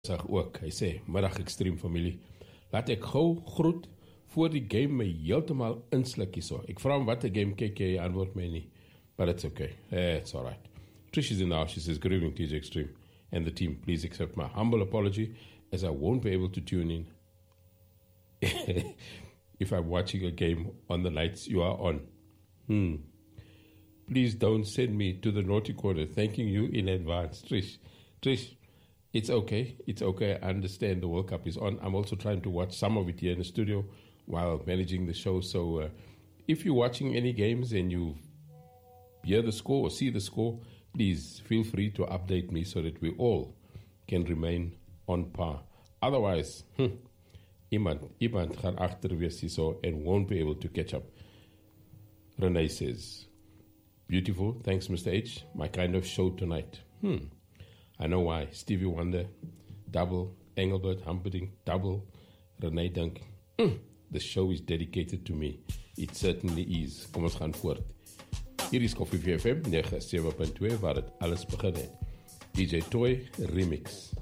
Sag ook, hy sê, middag ekstreem familie. Laat ek gou groet voor die game my heeltemal insluk hierso. Ek vra hom wat 'n game kyk jy, antwoord my nie. But it's okay. It's all right. Trish is in now. She says, good evening, TJ Extreme and the team. Please accept my humble apology as I won't be able to tune in if I'm watching a game on the nights you are on. Please don't send me to the naughty corner. Thanking you in advance. Trish, it's okay. It's okay. I understand the World Cup is on. I'm also trying to watch some of it here in the studio while managing the show. So if you're watching any games and you hear the score or see the score, please feel free to update me so that we all can remain on par. Otherwise, iemand gaan agter wees hierso and won't be able to catch up. Renee says, beautiful. Thanks, Mr. H. My kind of show tonight. I know why. Stevie Wonder, double. Engelbert Humperdinck, double. Renee dink, the show is dedicated to me. It certainly is. Kom ons gaan voort. Hier is Koffie FM 97.2 waar het alles begin het. DJ Toy Remix.